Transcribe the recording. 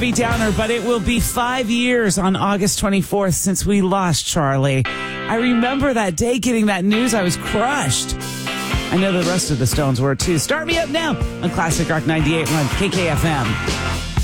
Be downer, but it will be 5 years on August 24th since we lost Charlie. I remember that day getting that news. I was crushed. I know the rest of the Stones were too. Start me up now on Classic Rock 98.1 KKFM.